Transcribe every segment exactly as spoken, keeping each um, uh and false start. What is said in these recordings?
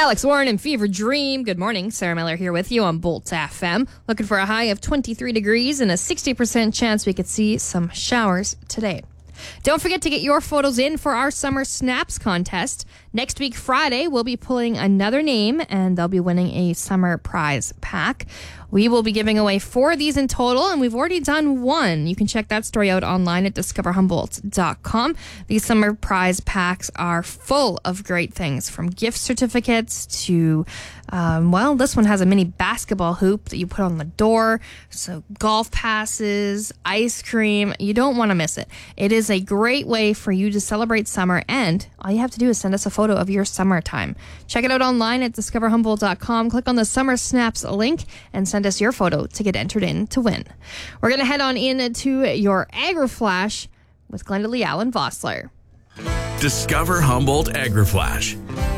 Alex Warren and Fever Dream. Good morning. Sarah Miller here with you on Bolt F M. Looking for a high of twenty-three degrees and a sixty percent chance we could see some showers today. Don't forget to get your photos in for our Summer Snaps contest. Next week, Friday, we'll be pulling another name, and they'll be winning a summer prize pack. We will be giving away four of these in total, and we've already done one. You can check that story out online at discover humboldt dot com. These summer prize packs are full of great things, from gift certificates to, um, well, this one has a mini basketball hoop that you put on the door, so golf passes, ice cream. You don't want to miss it. It is a great way for you to celebrate summer, and all you have to do is send us a photo of your summertime. Check it out online at discover humboldt dot com. Click on the Summer Snaps link and send us your photo to get entered in to win. We're going to head on into your AgriFlash with Glenda Lee Allen Vossler. Discover Humboldt AgriFlash.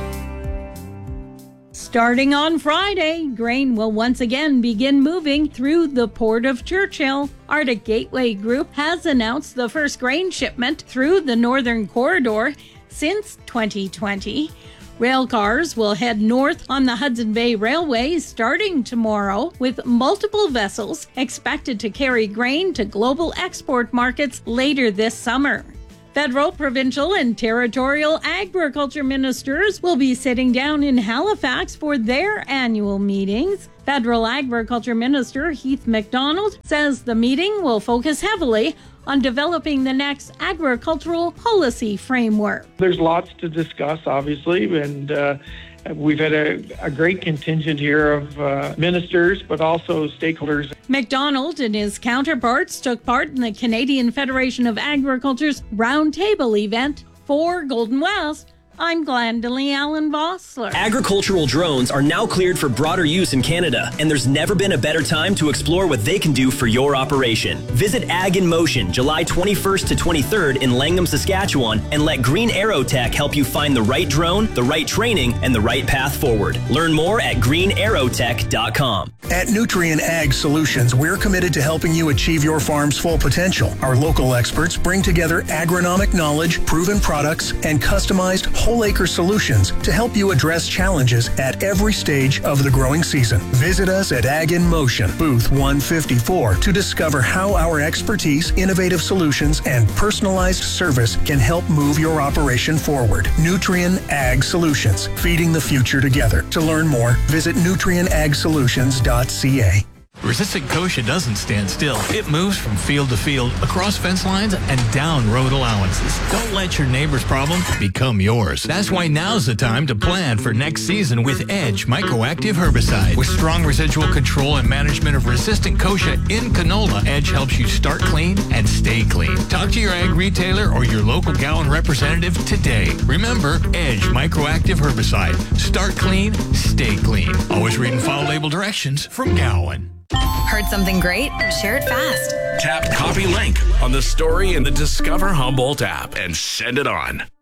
Starting on Friday, grain will once again begin moving through the Port of Churchill. Arctic Gateway Group has announced the first grain shipment through the Northern Corridor since twenty twenty. Rail cars will head north on the Hudson Bay Railway starting tomorrow, with multiple vessels expected to carry grain to global export markets later this summer. Federal, provincial, and territorial agriculture ministers will be sitting down in Halifax for their annual meetings. Federal Agriculture Minister Heath MacDonald says the meeting will focus heavily on developing the next agricultural policy framework. There's lots to discuss, obviously, and uh, we've had a, a great contingent here of uh, ministers, but also stakeholders. MacDonald and his counterparts took part in the Canadian Federation of Agriculture's Roundtable event for Golden West. I'm Glenda Lee Allen Vossler. Agricultural drones are now cleared for broader use in Canada, and there's never been a better time to explore what they can do for your operation. Visit Ag in Motion July twenty-first to twenty-third in Langham, Saskatchewan, and let Green Arrow Tech help you find the right drone, the right training, and the right path forward. Learn more at green arrow tech dot com. At Nutrien Ag Solutions, we're committed to helping you achieve your farm's full potential. Our local experts bring together agronomic knowledge, proven products, and customized whole acre solutions to help you address challenges at every stage of the growing season. Visit us at Ag in Motion, booth one fifty-four, to discover how our expertise, innovative solutions, and personalized service can help move your operation forward. Nutrien Ag Solutions, feeding the future together. To learn more, visit nutrien ag solutions dot c a. Resistant Kochia doesn't stand still. It moves from field to field, across fence lines, and down road allowances. Don't let your neighbor's problem become yours. That's why now's the time to plan for next season with Edge Microactive Herbicide. With strong residual control and management of resistant Kochia in canola, Edge helps you start clean and stay clean. Talk to your ag retailer or your local Gowan representative today. Remember, Edge Microactive Herbicide. Start clean, stay clean. Always read and follow label directions from Gowan. Heard something great? Share it fast. Tap copy link on the story in the Discover Humboldt app and send it on.